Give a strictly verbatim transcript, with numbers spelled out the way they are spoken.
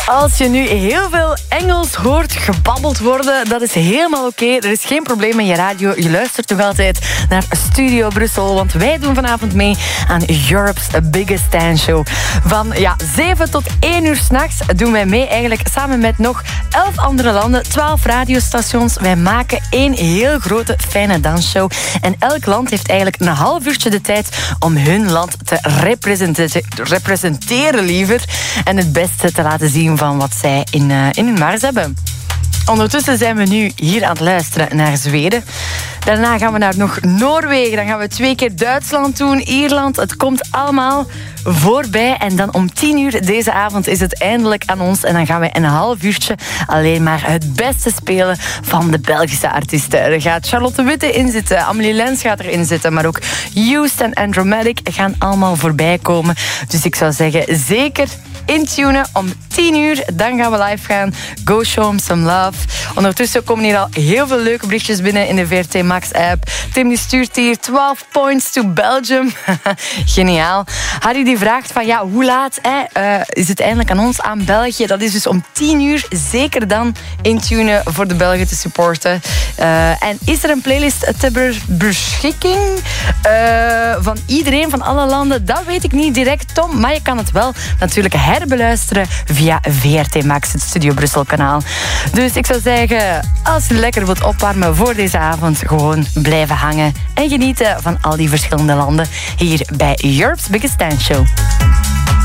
Als je nu heel veel Engels hoort gebabbeld worden, dat is helemaal oké. Okay. Er is geen probleem met je radio. Je luistert nog altijd naar Studio Brussel, want wij doen vanavond mee aan Europe's Biggest Dance Show. Van ja, zeven tot één uur 's nachts doen wij mee eigenlijk samen met nog elf andere landen, twaalf radiostations. Wij maken één heel grote, fijne dansshow. En elk land heeft eigenlijk een half uurtje de tijd om hun land te representeren, representeren liever. En het beste te laten zien van wat zij in, uh, in hun mars hebben. Ondertussen zijn we nu hier aan het luisteren naar Zweden. Daarna gaan we naar nog Noorwegen. Dan gaan we twee keer Duitsland doen, Ierland. Het komt allemaal voorbij. En dan om tien uur deze avond is het eindelijk aan ons. En dan gaan we een half uurtje alleen maar het beste spelen van de Belgische artiesten. Er gaat Charlotte Witte in zitten. Amelie Lens gaat erin zitten. Maar ook Used en Andromatic gaan allemaal voorbij komen. Dus ik zou zeggen, zeker intunen om tien uur. Dan gaan we live gaan. Go show 'em some love. Ondertussen komen hier al heel veel leuke berichtjes binnen in de V R T Max app. Tim die stuurt hier twaalf points to Belgium. Geniaal. Harry die vraagt van ja, hoe laat hè, uh, is het eindelijk aan ons, aan België? Dat is dus om tien uur. Zeker dan intunen voor de Belgen te supporten. Uh, en is er een playlist ter beschikking uh, van iedereen, van alle landen? Dat weet ik niet direct, Tom. Maar je kan het wel natuurlijk herbeluisteren via V R T Max, het Studio Brussel kanaal. Dus ik zou zeggen, als je lekker wilt opwarmen voor deze avond, gewoon blijven hangen en genieten van al die verschillende landen hier bij Europe's Biggest Dance Show.